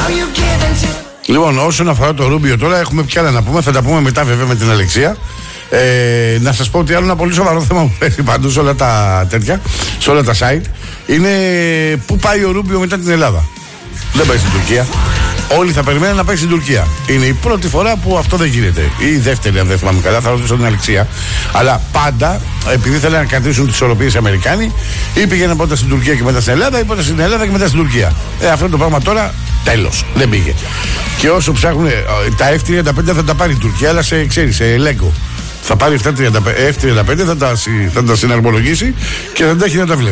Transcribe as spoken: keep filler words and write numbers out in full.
Λοιπόν, όσον αφορά το Ρούμπιο τώρα, έχουμε κι άλλα να πούμε. Θα τα πούμε μετά, βέβαια, με την Αλεξία. Ε, να σας πω ότι άλλο ένα πολύ σοβαρό θέμα που παίζει παντού σε όλα τα τέτοια, σε όλα τα site, είναι πού πάει ο Ρούμπιο μετά την Ελλάδα. Δεν πάει στην Τουρκία. Όλοι θα περιμένουν να πάει στην Τουρκία. Είναι η πρώτη φορά που αυτό δεν γίνεται. Ή η δεύτερη, αν δεν θυμάμαι καλά, θα ρωτήσω την Αλεξία. Αλλά πάντα, επειδή θέλουν να κρατήσουν τις ισορροπίες οι Αμερικάνοι, ή πήγαιναν πρώτα στην Τουρκία και μετά στην Ελλάδα, ή πρώτα στην Ελλάδα και μετά στην Τουρκία. Ε, αυτό το πράγμα τώρα τέλος. Δεν πήγε. Και όσο ψάχνουν, τα εφ τριάντα πέντε θα τα πάρει η Τουρκία, αλλά σε, ξέρεις, σε Λέγκο. Θα πάρει εφ τριάντα πέντε, θα τα, θα τα συναρμολογήσει και θα τα έχει να τα βλέπει.